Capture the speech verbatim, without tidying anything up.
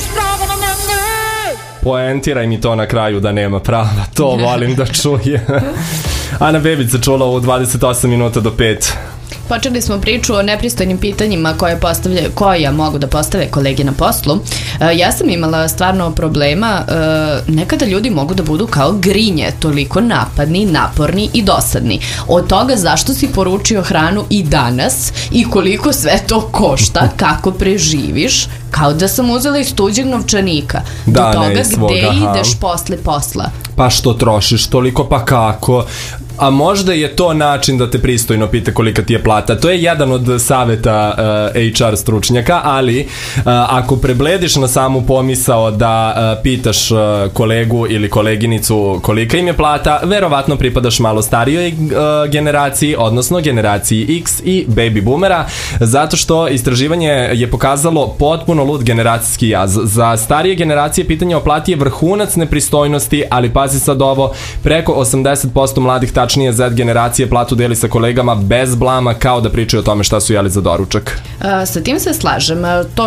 nemaš pravo na mene. Poentiraj mi to na kraju da nema prava, to volim da čuje. Ana Bebić se čula u dvadeset osam minuta do pet. Počeli smo priču o nepristojnim pitanjima koje postavlja, koja mogu da postave kolege na poslu. E, ja sam imala stvarno problema, e, nekada ljudi mogu da budu kao grinje, toliko napadni, naporni i dosadni. Od toga zašto si poručio hranu i danas i koliko sve to košta, kako preživiš, kao da sam uzela iz tuđeg novčanika. Da, do toga svoga, gde aha. ideš posle posla. Pa što trošiš toliko, pa kako? A možda je to način da te pristojno pita kolika ti je plata. To je jedan od saveta uh, H R stručnjaka, ali uh, ako preblediš na samu pomisao da uh, pitaš uh, kolegu ili koleginicu kolika im je plata, verovatno pripadaš malo starijoj uh, generaciji, odnosno generaciji X i baby boomera, zato što istraživanje je pokazalo potpuno lud generacijski jaz. Za starije generacije pitanje o plati je vrhunac nepristojnosti, ali pazi sad ovo, preko osamdeset posto mladih, tačnije Z generacije, platu deli sa kolegama bez blama, kao da pričaju o tome šta su jeli za doručak. A, sa tim se slažem. To